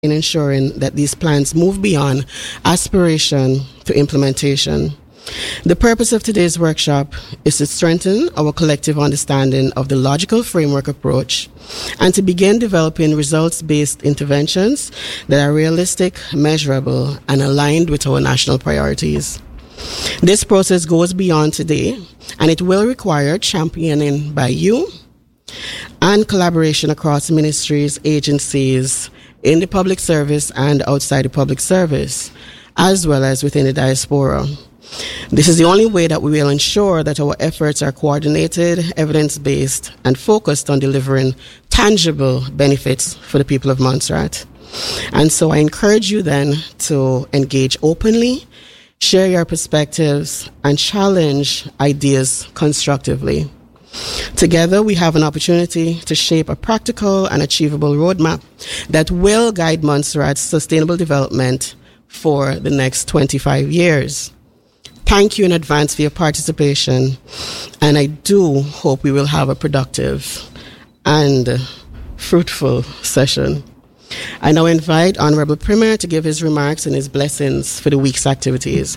in ensuring that these plans move beyond aspiration to implementation. The purpose of today's workshop is to strengthen our collective understanding of the logical framework approach and to begin developing results-based interventions that are realistic, measurable, and aligned with our national priorities. This process goes beyond today, and it will require championing by you and collaboration across ministries, agencies, in the public service and outside the public service, as well as within the diaspora. This is the only way that we will ensure that our efforts are coordinated, evidence-based, and focused on delivering tangible benefits for the people of Montserrat. And so I encourage you then to engage openly, share your perspectives, and challenge ideas constructively. Together, we have an opportunity to shape a practical and achievable roadmap that will guide Montserrat's sustainable development for the next 25 years. Thank you in advance for your participation, and I do hope we will have a productive and fruitful session. I now invite Honorable Premier to give his remarks and his blessings for the week's activities.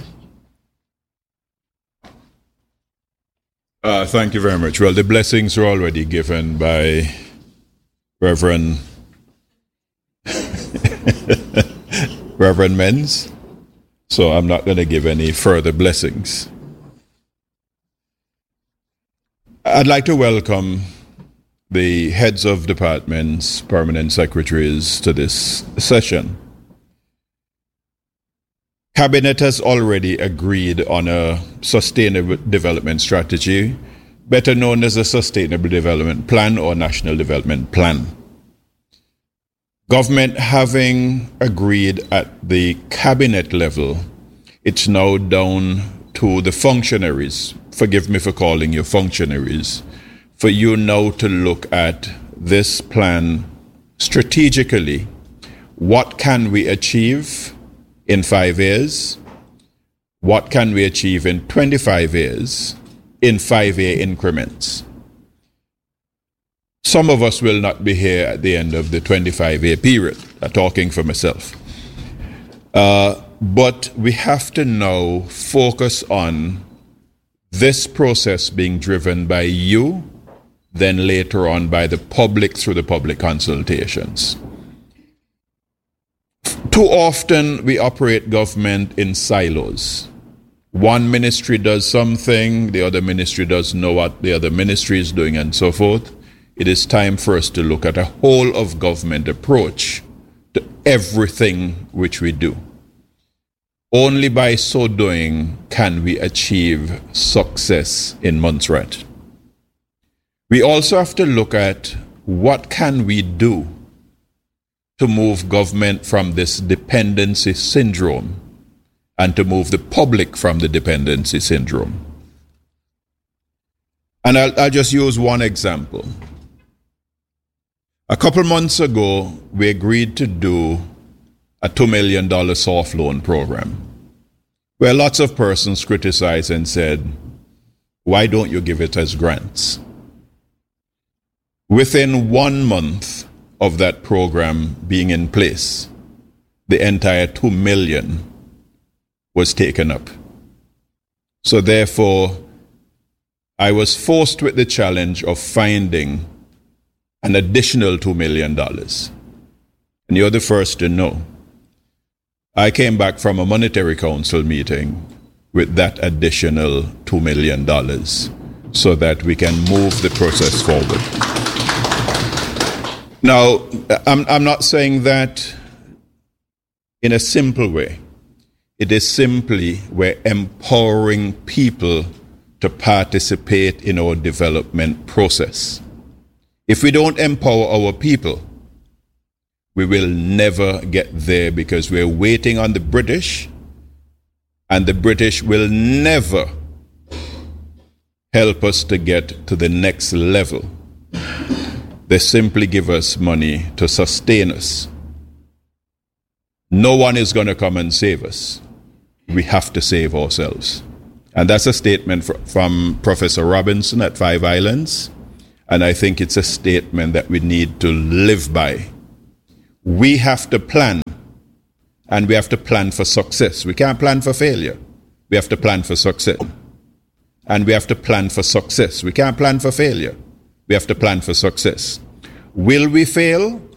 Thank you very much. Well, the blessings are already given by Reverend Menz, so I'm not going to give any further blessings. I'd like to welcome the heads of departments, permanent secretaries to this session. Cabinet has already agreed on a sustainable development strategy, better known as a Sustainable Development Plan or National Development Plan. Government having agreed at the cabinet level, it's now down to the functionaries. Forgive me for calling you functionaries. For you now to look at this plan strategically. What can we achieve in 5 years? What can we achieve in 25 years in 5-year increments? Some of us will not be here at the end of the 25-year period. I'm talking for myself. But we have to now focus on this process being driven by you, then later on by the public through the public consultations. Too often we operate government in silos. One ministry does something, the other ministry doesn't know what the other ministry is doing, and so forth. It is time for us to look at a whole of government approach to everything which we do. Only by so doing can we achieve success in Montserrat. We also have to look at what can we do to move government from this dependency syndrome and to move the public from the dependency syndrome. And I'll just use one example. A couple months ago, we agreed to do a $2 million soft loan program, where lots of persons criticized and said, why don't you give it as grants? Within 1 month of that program being in place, the entire $2 million was taken up. So therefore, I was forced with the challenge of finding an additional $2 million. And you're the first to know. I came back from a monetary council meeting with that additional $2 million so that we can move the process forward. Now, I'm not saying that in a simple way. It is simply we're empowering people to participate in our development process. If we don't empower our people, we will never get there because we're waiting on the British, and the British will never help us to get to the next level. They simply give us money to sustain us. No one is going to come and save us. We have to save ourselves. And that's a statement from Professor Robinson at Five Islands. And I think it's a statement that we need to live by. We have to plan, and we have to plan for success. We can't plan for failure. We have to plan for success. And we have to plan for success. We can't plan for failure. We have to plan for success. Will we fail?